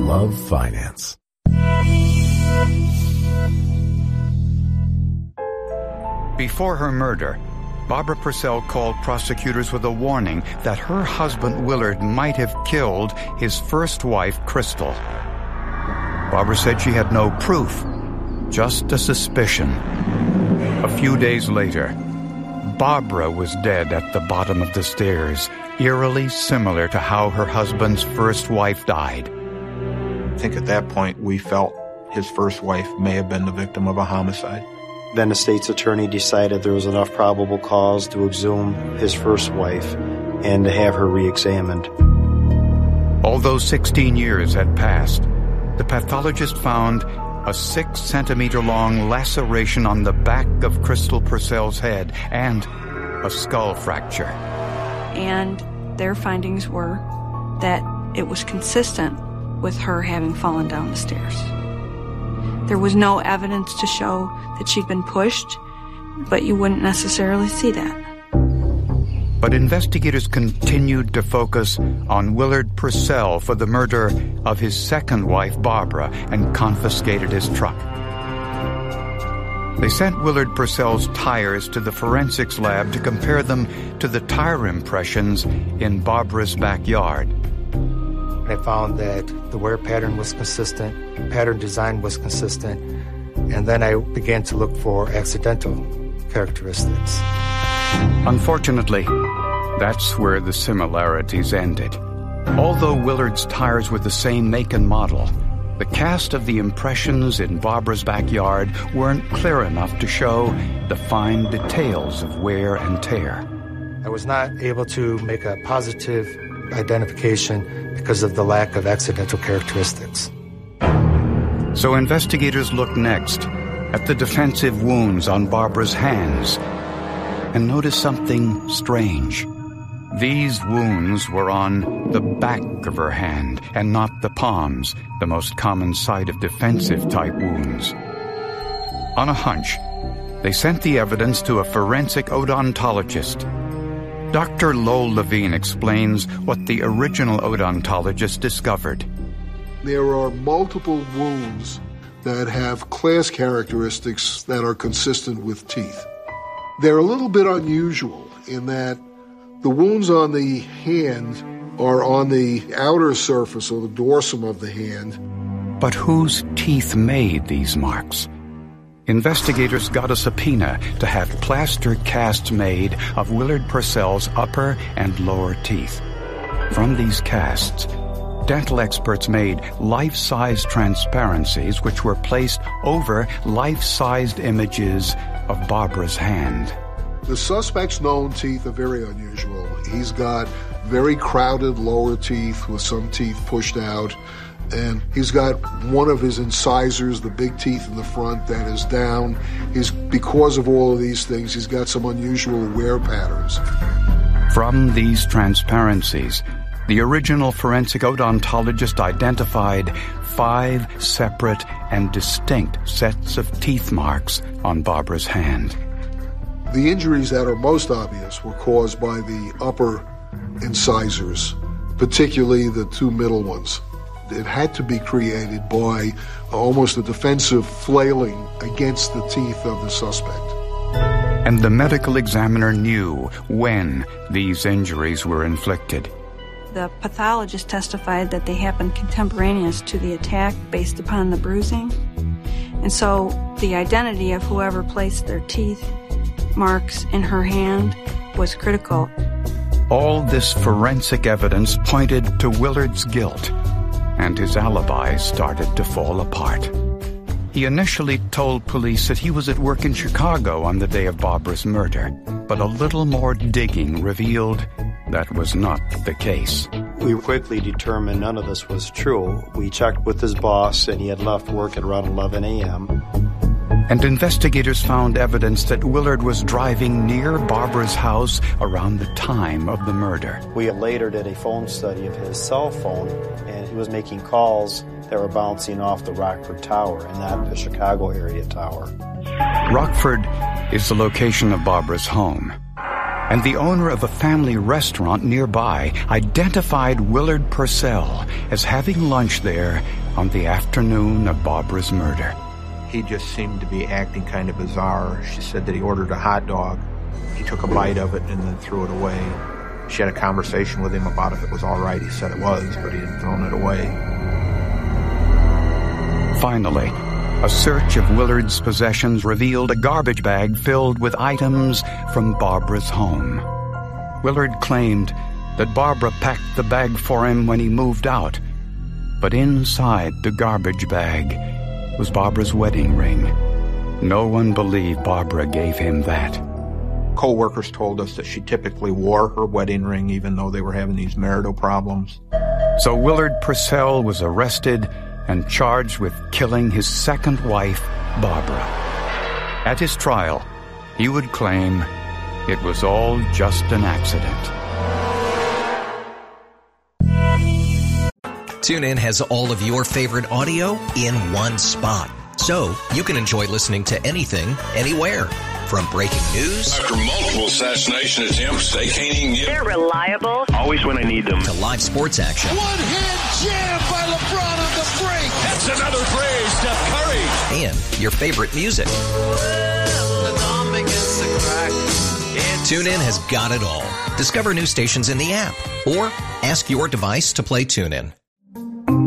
love finance. Before her murder, Barbara Purcell called prosecutors with a warning that her husband Willard might have killed his first wife, Crystal. Barbara said she had no proof, just a suspicion. A few days later, Barbara was dead at the bottom of the stairs, eerily similar to how her husband's first wife died. I think at that point we felt his first wife may have been the victim of a homicide. Then the state's attorney decided there was enough probable cause to exhume his first wife and to have her re-examined. Although 16 years had passed, the pathologist found a 6-centimeter-long laceration on the back of Crystal Purcell's head and a skull fracture. And their findings were that it was consistent with her having fallen down the stairs. There was no evidence to show that she'd been pushed, but you wouldn't necessarily see that. But investigators continued to focus on Willard Purcell for the murder of his second wife, Barbara, and confiscated his truck. They sent Willard Purcell's tires to the forensics lab to compare them to the tire impressions in Barbara's backyard. I found that the wear pattern was consistent, pattern design was consistent, and then I began to look for accidental characteristics. Unfortunately, that's where the similarities ended. Although Willard's tires were the same make and model, the cast of the impressions in Barbara's backyard weren't clear enough to show the fine details of wear and tear. I was not able to make a positive identification because of the lack of accidental characteristics. So investigators looked next at the defensive wounds on Barbara's hands and noticed something strange. These wounds were on the back of her hand and not the palms, the most common site of defensive-type wounds. On a hunch, they sent the evidence to a forensic odontologist. Dr. Lowell Levine explains what the original odontologist discovered. There are multiple wounds that have class characteristics that are consistent with teeth. They're a little bit unusual in that the wounds on the hand are on the outer surface or the dorsum of the hand. But whose teeth made these marks? Investigators got a subpoena to have plaster casts made of Willard Purcell's upper and lower teeth. From these casts, dental experts made life-size transparencies which were placed over life-sized images of Barbara's hand. The suspect's known teeth are very unusual. He's got very crowded lower teeth with some teeth pushed out. And he's got one of his incisors, the big teeth in the front, that is down. Because of all of these things, he's got some unusual wear patterns. From these transparencies, the original forensic odontologist identified 5 separate and distinct sets of teeth marks on Barbara's hand. The injuries that are most obvious were caused by the upper incisors, particularly the 2 middle ones. It had to be created by almost a defensive flailing against the teeth of the suspect. And the medical examiner knew when these injuries were inflicted. The pathologist testified that they happened contemporaneous to the attack based upon the bruising. And so the identity of whoever placed their teeth marks in her hand was critical. All this forensic evidence pointed to Willard's guilt, and his alibi started to fall apart. He initially told police that he was at work in Chicago on the day of Barbara's murder, but a little more digging revealed that was not the case. We quickly determined none of this was true. We checked with his boss, and he had left work at around 11 a.m. And investigators found evidence that Willard was driving near Barbara's house around the time of the murder. We later did a phone study of his cell phone, and he was making calls that were bouncing off the Rockford Tower and not the Chicago area tower. Rockford is the location of Barbara's home, and the owner of a family restaurant nearby identified Willard Purcell as having lunch there on the afternoon of Barbara's murder. He just seemed to be acting kind of bizarre. She said that he ordered a hot dog. He took a bite of it and then threw it away. She had a conversation with him about if it was all right. He said it was, but he had thrown it away. Finally, a search of Willard's possessions revealed a garbage bag filled with items from Barbara's home. Willard claimed that Barbara packed the bag for him when he moved out, but inside the garbage bag was Barbara's wedding ring. No one believed Barbara gave him that. Co-workers told us that she typically wore her wedding ring even though they were having these marital problems. So Willard Purcell was arrested and charged with killing his second wife, Barbara. At his trial, he would claim it was all just an accident. TuneIn has all of your favorite audio in one spot, so you can enjoy listening to anything, anywhere. From breaking news after multiple assassination attempts, they can't even get. They're reliable. Always when I need them. To live sports action. One-hand jam by LeBron on the break. That's another three, Steph Curry. And your favorite music. TuneIn has got it all. Discover new stations in the app or ask your device to play TuneIn.